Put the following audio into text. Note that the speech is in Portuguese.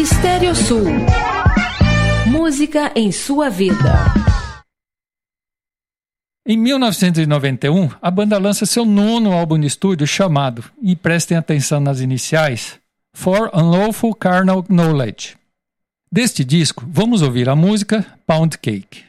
Estéreo Sul. Música em sua vida. Em 1991, a banda lança seu 9º álbum de estúdio chamado, e prestem atenção nas iniciais, For Unlawful Carnal Knowledge. Deste disco, vamos ouvir a música Pound Cake.